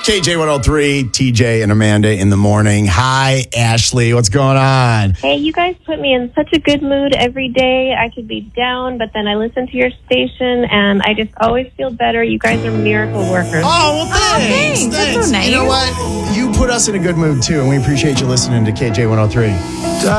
KJ103, TJ and Amanda in the morning. Hi, Ashley. What's going on? Hey, you guys put me in such a good mood every day. I could be down, but then I listen to your station, and I just always feel better. You guys are miracle workers. Oh, well, thanks. That's so nice. You know what? You put us in a good mood, too, and we appreciate you listening to KJ103.